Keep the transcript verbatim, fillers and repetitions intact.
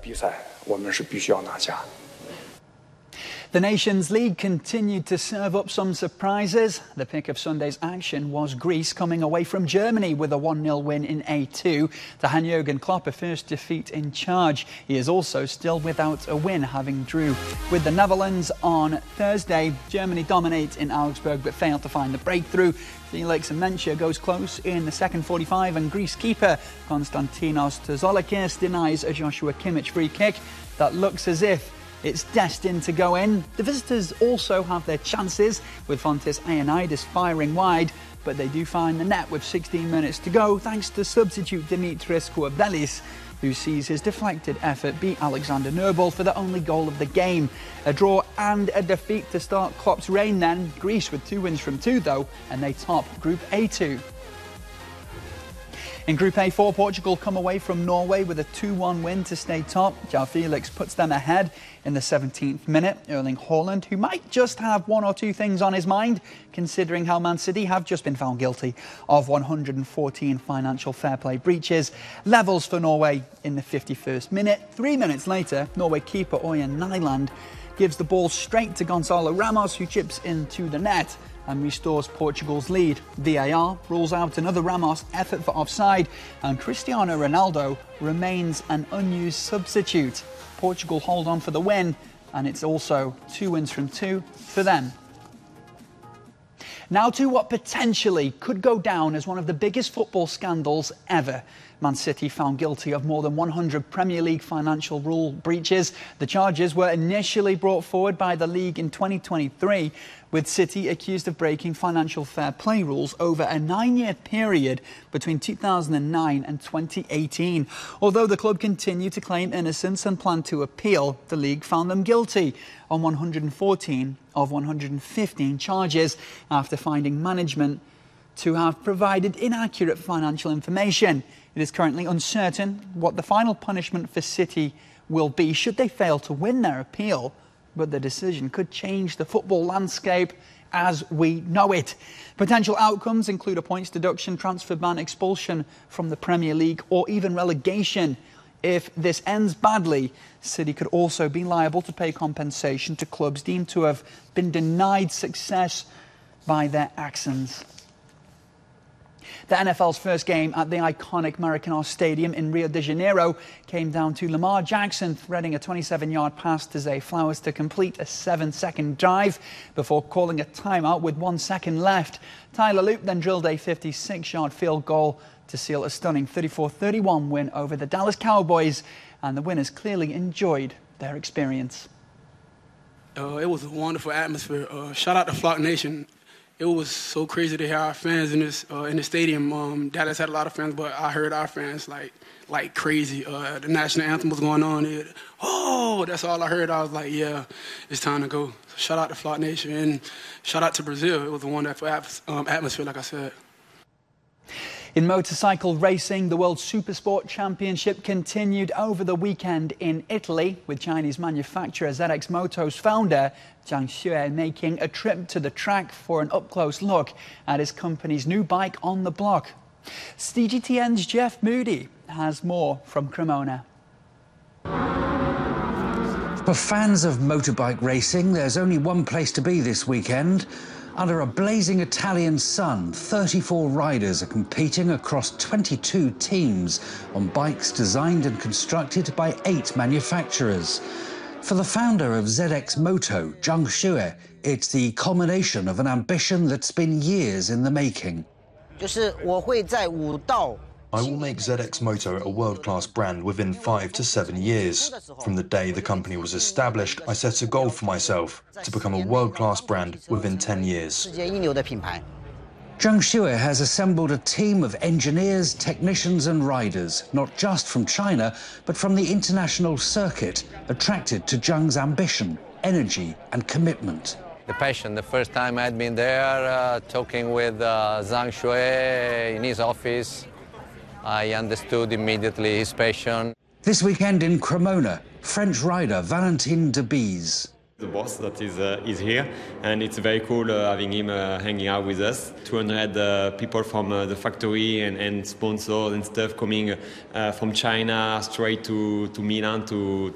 比赛我们是必须要拿下。 The Nations League continued to serve up some surprises. The pick of Sunday's action was Greece coming away from Germany with a one nil win in A two. To Hans-Jürgen Klopp, a first defeat in charge. He is also still without a win, having drew with the Netherlands on Thursday. Germany dominate in Augsburg but failed to find the breakthrough. Felix Mencha goes close in the second forty-five, and Greece keeper Konstantinos Tzolakis denies a Joshua Kimmich free kick that looks as if it's destined to go in. The visitors also have their chances, with Fontis Ioannidis firing wide, but they do find the net with sixteen minutes to go thanks to substitute Dimitris Kouabelis, who sees his deflected effort beat Alexander Nurble for the only goal of the game. A draw and a defeat to start Klopp's reign then. Greece with two wins from two though, and they top Group A two. In Group A four, Portugal come away from Norway with a two one win to stay top. João Felix puts them ahead in the seventeenth minute. Erling Haaland, who might just have one or two things on his mind, considering how Man City have just been found guilty of one hundred fourteen financial fair play breaches, levels for Norway in the fifty-first minute. Three minutes later, Norway keeper Ørjan Nyland gives the ball straight to Gonçalo Ramos, who chips into the net and restores Portugal's lead. V A R rules out another Ramos effort for offside, and Cristiano Ronaldo remains an unused substitute. Portugal hold on for the win, and it's also two wins from two for them. Now to what potentially could go down as one of the biggest football scandals ever. Man City found guilty of more than one hundred Premier League financial rule breaches. The charges were initially brought forward by the league in twenty twenty-three, with City accused of breaking financial fair play rules over a nine-year period between two thousand nine and twenty eighteen. Although the club continued to claim innocence and planned to appeal, the league found them guilty on one hundred fourteen of one hundred fifteen charges after finding management to have provided inaccurate financial information. It is currently uncertain what the final punishment for City will be should they fail to win their appeal, but the decision could change the football landscape as we know it. Potential outcomes include a points deduction, transfer ban, expulsion from the Premier League, or even relegation. If this ends badly, City could also be liable to pay compensation to clubs deemed to have been denied success by their actions. The N F L's first game at the iconic Maracanã Stadium in Rio de Janeiro came down to Lamar Jackson threading a twenty-seven-yard pass to Zay Flowers to complete a seven-second drive before calling a timeout with one second left. Tyler Loop then drilled a fifty-six-yard field goal to seal a stunning thirty-four thirty-one win over the Dallas Cowboys, and the winners clearly enjoyed their experience. Uh, it was a wonderful atmosphere. Uh, shout out to Flock Nation. It was so crazy to hear our fans in this uh, in the stadium. Um, Dallas had a lot of fans, but I heard our fans like like crazy. Uh, the national anthem was going on. It, oh, that's all I heard. I was like, yeah, it's time to go. So shout out to Flock Nation, and shout out to Brazil. It was a wonderful um, atmosphere, like I said. In motorcycle racing, the World Supersport Championship continued over the weekend in Italy, with Chinese manufacturer Z X Moto's founder Zhang Xue making a trip to the track for an up-close look at his company's new bike on the block. C G T N's Jeff Moody has more from Cremona. For fans of motorbike racing, there's only one place to be this weekend. Under a blazing Italian sun, thirty-four riders are competing across twenty-two teams on bikes designed and constructed by eight manufacturers. For the founder of Z X Moto, Zhang Xue, it's the culmination of an ambition that's been years in the making. 就是我会在五道 I will make Z X Moto a world-class brand within five to seven years. From the day the company was established, I set a goal for myself to become a world-class brand within ten years. 世界一流的品牌。 Zhang Xue has assembled a team of engineers, technicians and riders, not just from China, but from the international circuit, attracted to Zhang's ambition, energy and commitment. The passion. The first time I'd been there, uh, talking with uh, Zhang Xue in his office, I understood immediately his passion. This weekend in Cremona, French rider Valentin Debise. The boss that is uh, is here, and it's very cool uh, having him uh, hanging out with us. two hundred uh, people from uh, the factory and, and sponsors and stuff coming uh, from China straight to, to Milan to